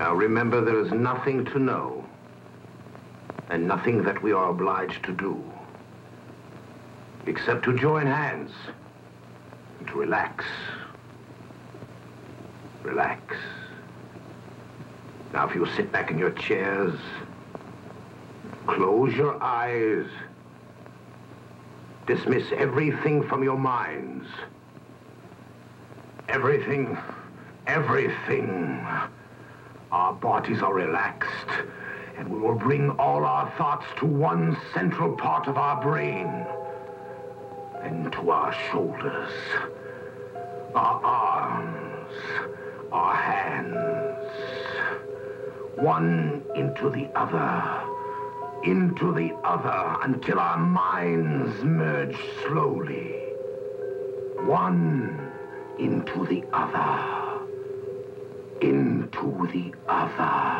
Now remember, there is nothing to know, and nothing that we are obliged to do, except to join hands and to relax. Relax. Now, if you sit back in your chairs, close your eyes, dismiss everything from your minds. Everything. Our bodies are relaxed, and we will bring all our thoughts to one central part of our brain, then to our shoulders, our arms, our hands, one into the other, until our minds merge slowly, one into the other, into the other.